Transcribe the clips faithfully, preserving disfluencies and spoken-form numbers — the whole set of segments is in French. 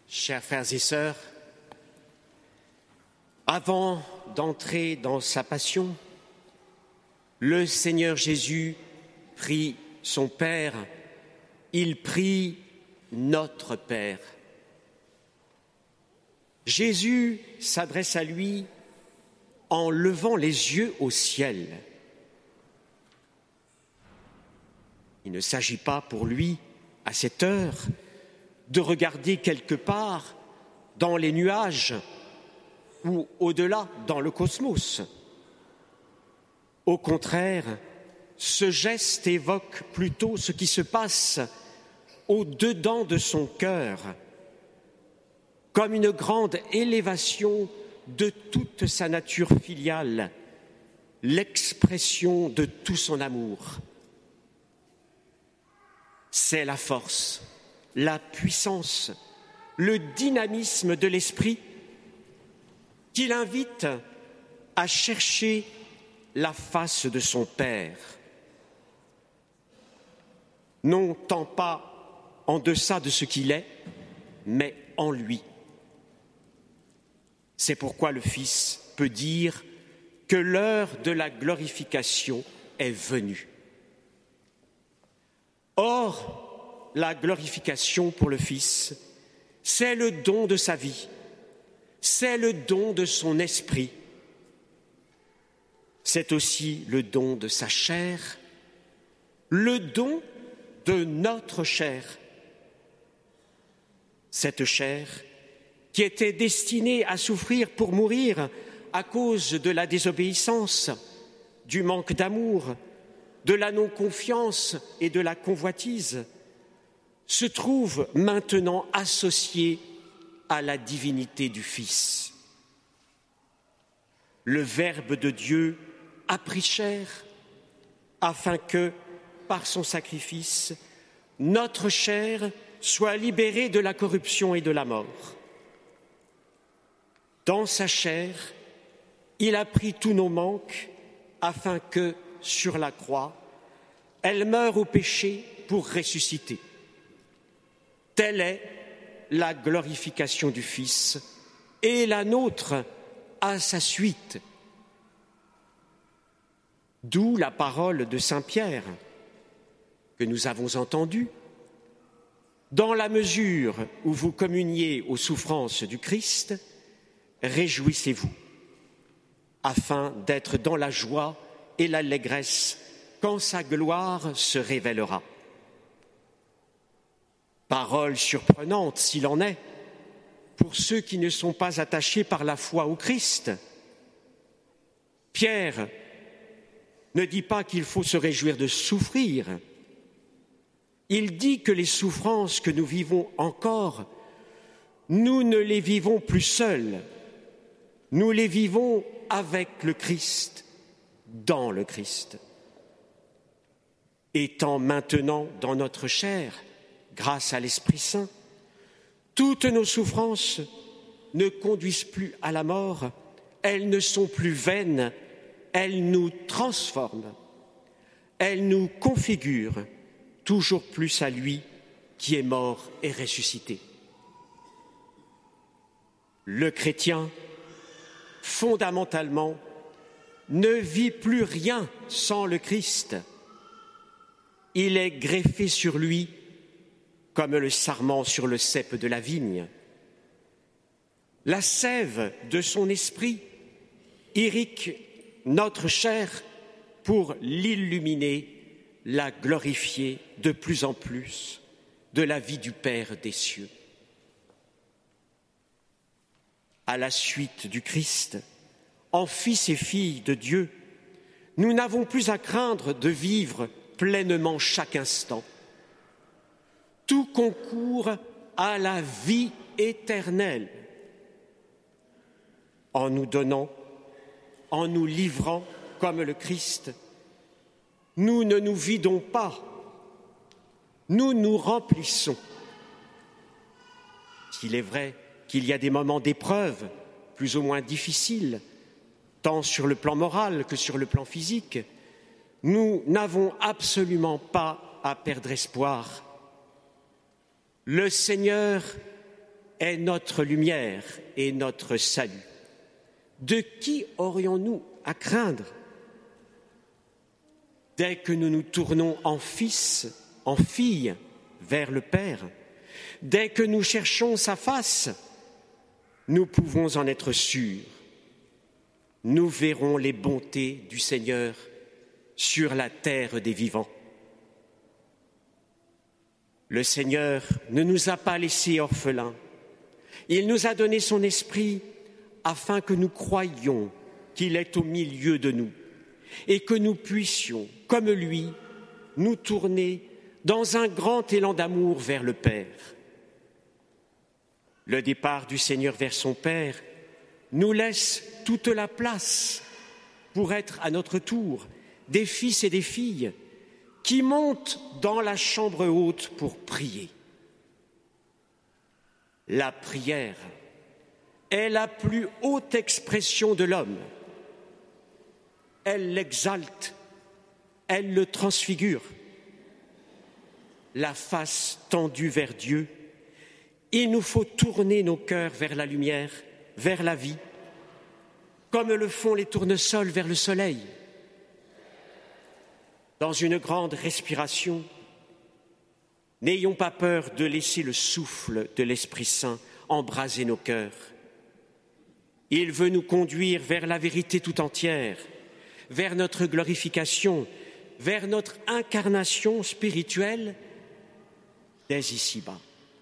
Chers frères et sœurs, avant d'entrer dans sa passion, le Seigneur Jésus prie son Père, il prie notre Père. Jésus s'adresse à lui en levant les yeux au ciel. Il ne s'agit pas pour lui, à cette heure, de regarder quelque part dans les nuages ou au-delà dans le cosmos. Au contraire, ce geste évoque plutôt ce qui se passe au-dedans de son cœur, comme une grande élévation de toute sa nature filiale, l'expression de tout son amour. C'est la force, la puissance, le dynamisme de l'esprit qui l'invite à chercher la face de son Père. Non tant pas en deçà de ce qu'il est, mais en lui. C'est pourquoi le Fils peut dire que l'heure de la glorification est venue. Or, la glorification pour le Fils, c'est le don de sa vie, c'est le don de son esprit, c'est aussi le don de sa chair, le don de notre chair. Cette chair qui était destinée à souffrir pour mourir à cause de la désobéissance, du manque d'amour, de la non-confiance et de la convoitise, se trouve maintenant associée à la divinité du Fils. Le Verbe de Dieu a pris chair afin que, par son sacrifice, notre chair soit libérée de la corruption et de la mort. Dans sa chair, il a pris tous nos manques afin que, sur la croix, elle meure au péché pour ressusciter. Telle est la glorification du Fils et la nôtre à sa suite. D'où la parole de saint Pierre que nous avons entendue. Dans la mesure où vous communiez aux souffrances du Christ, réjouissez-vous, afin d'être dans la joie et l'allégresse quand sa gloire se révélera. Parole surprenante, s'il en est, pour ceux qui ne sont pas attachés par la foi au Christ. Pierre ne dit pas qu'il faut se réjouir de souffrir. Il dit que les souffrances que nous vivons encore, nous ne les vivons plus seuls. Nous les vivons avec le Christ, dans le Christ. Étant maintenant dans notre chair, grâce à l'Esprit Saint, toutes nos souffrances ne conduisent plus à la mort, elles ne sont plus vaines, elles nous transforment, elles nous configurent toujours plus à lui qui est mort et ressuscité. Le chrétien, fondamentalement, ne vit plus rien sans le Christ. Il est greffé sur lui comme le sarment sur le cep de la vigne. La sève de son esprit irrigue notre chair pour l'illuminer, la glorifier de plus en plus de la vie du Père des cieux. À la suite du Christ, en fils et filles de Dieu, nous n'avons plus à craindre de vivre pleinement chaque instant. Tout concourt à la vie éternelle en nous donnant, en nous livrant comme le Christ. Nous ne nous vidons pas, nous nous remplissons. S'il est vrai qu'il y a des moments d'épreuve plus ou moins difficiles, tant sur le plan moral que sur le plan physique, nous n'avons absolument pas à perdre espoir. Le Seigneur est notre lumière et notre salut. De qui aurions-nous à craindre? Dès que nous nous tournons en fils, en fille, vers le Père, dès que nous cherchons sa face, nous pouvons en être sûrs. Nous verrons les bontés du Seigneur sur la terre des vivants. Le Seigneur ne nous a pas laissés orphelins. Il nous a donné son esprit afin que nous croyions qu'il est au milieu de nous et que nous puissions, comme lui, nous tourner dans un grand élan d'amour vers le Père. Le départ du Seigneur vers son Père nous laisse toute la place pour être à notre tour des fils et des filles qui montent dans la chambre haute pour prier. La prière est la plus haute expression de l'homme. Elle l'exalte, elle le transfigure. La face tendue vers Dieu, il nous faut tourner nos cœurs vers la lumière, vers la vie, comme le font les tournesols vers le soleil. Dans une grande respiration, n'ayons pas peur de laisser le souffle de l'Esprit Saint embraser nos cœurs. Il veut nous conduire vers la vérité tout entière, vers notre glorification, vers notre incarnation spirituelle dès ici-bas.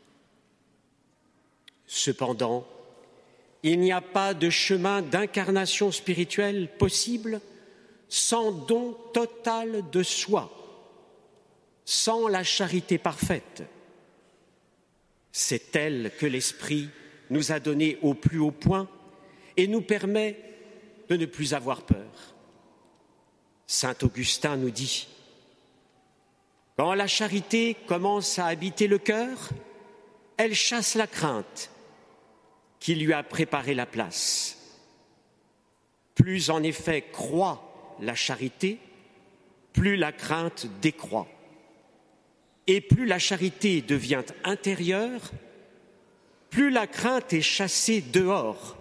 Cependant, il n'y a pas de chemin d'incarnation spirituelle possible sans don total de soi, sans la charité parfaite. C'est elle que l'Esprit nous a donnée au plus haut point et nous permet de ne plus avoir peur. Saint Augustin nous dit: quand la charité commence à habiter le cœur, elle chasse la crainte qui lui a préparé la place. Plus en effet croît la charité, plus la crainte décroît. Et plus la charité devient intérieure, plus la crainte est chassée dehors.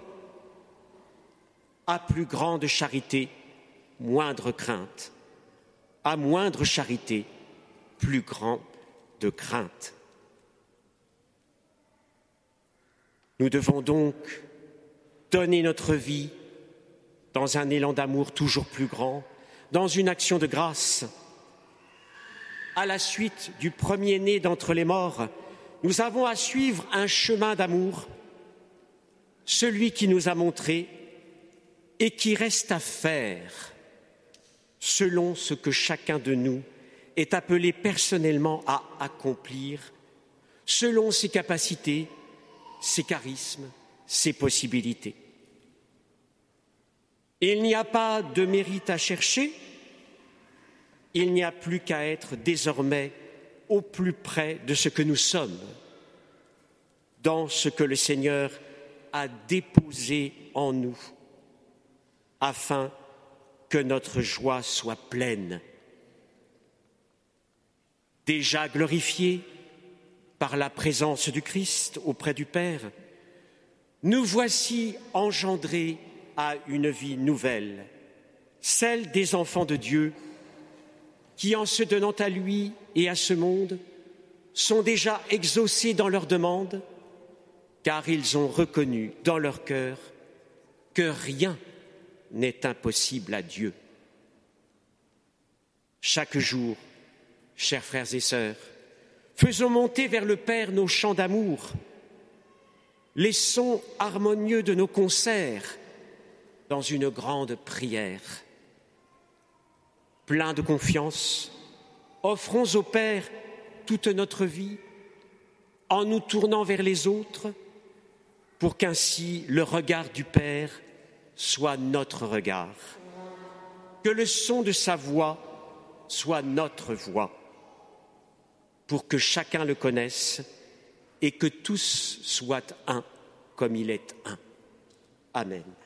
À plus grande charité, moindre crainte. À moindre charité, plus grande crainte. Nous devons donc donner notre vie dans un élan d'amour toujours plus grand, dans une action de grâce. À la suite du premier-né d'entre les morts, nous avons à suivre un chemin d'amour, celui qui nous a montré et qui reste à faire, selon ce que chacun de nous est appelé personnellement à accomplir, selon ses capacités, ses charismes, ses possibilités. Il n'y a pas de mérite à chercher, il n'y a plus qu'à être désormais au plus près de ce que nous sommes, dans ce que le Seigneur a déposé en nous, afin que notre joie soit pleine. Déjà glorifiés par la présence du Christ auprès du Père, nous voici engendrés à une vie nouvelle, celle des enfants de Dieu qui, en se donnant à lui et à ce monde, sont déjà exaucés dans leurs demandes, car ils ont reconnu dans leur cœur que rien n'est impossible à Dieu. Chaque jour, chers frères et sœurs, faisons monter vers le Père nos chants d'amour, les sons harmonieux de nos concerts dans une grande prière. Pleins de confiance, offrons au Père toute notre vie en nous tournant vers les autres pour qu'ainsi le regard du Père soit notre regard, que le son de sa voix soit notre voix, pour que chacun le connaisse et que tous soient un comme il est un. Amen.